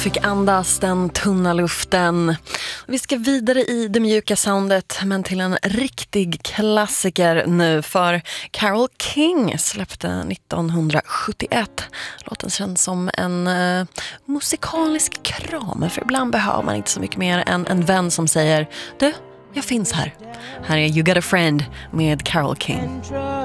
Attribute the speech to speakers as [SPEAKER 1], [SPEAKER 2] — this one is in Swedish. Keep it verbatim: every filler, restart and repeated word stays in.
[SPEAKER 1] fick andas den tunna luften. Vi ska vidare i det mjuka soundet, men till en riktig klassiker nu, för Carole King släppte nittonhundrasjuttioett. Låten känns som en uh, musikalisk kram, för ibland behöver man inte så mycket mer än en vän som säger: du, jag finns här. Här är You Got a Friend med Carole King.